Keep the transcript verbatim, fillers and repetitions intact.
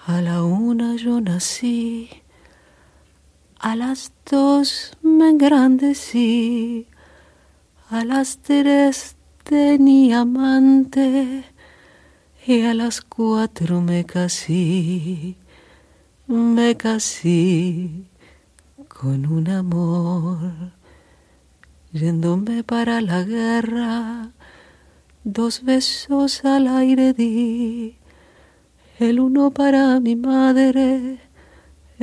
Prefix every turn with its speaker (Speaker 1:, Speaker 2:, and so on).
Speaker 1: A la una yo nací, a las dos me engrandecí, a las tres tenía amante y a las cuatro me casé, me casé con un amor. Yéndome para la guerra, dos besos al aire di, el uno para mi madre